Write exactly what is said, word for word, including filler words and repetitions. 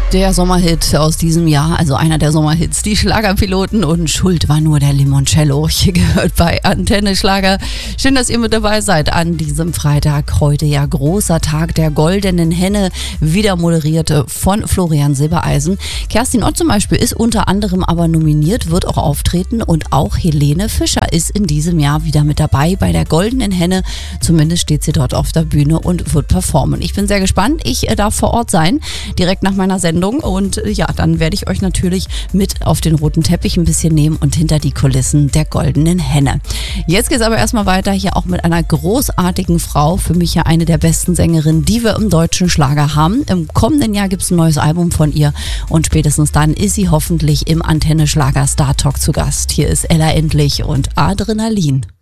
Der Sommerhit aus diesem Jahr, also einer der Sommerhits, die Schlagerpiloten, und Schuld war nur der Limoncello. Hier gehört bei Antenne Schlager. Schön, dass ihr mit dabei seid an diesem Freitag. Heute ja großer Tag der goldenen Henne, wieder moderiert von Florian Silbereisen. Kerstin Ott zum Beispiel ist unter anderem aber nominiert, wird auch auftreten, und auch Helene Fischer ist in diesem Jahr wieder mit dabei bei der goldenen Henne. Zumindest steht sie dort auf der Bühne und wird performen. Ich bin sehr gespannt. Ich darf vor Ort sein, direkt nach meiner Sendung. Und ja, dann werde ich euch natürlich mit auf den roten Teppich ein bisschen nehmen und hinter die Kulissen der goldenen Henne. Jetzt geht es aber erstmal weiter, hier auch mit einer großartigen Frau. Für mich ja eine der besten Sängerinnen, die wir im deutschen Schlager haben. Im kommenden Jahr gibt es ein neues Album von ihr und spätestens dann ist sie hoffentlich im Antenne Schlager Star Talk zu Gast. Hier ist Ella Endlich und Adrenalin.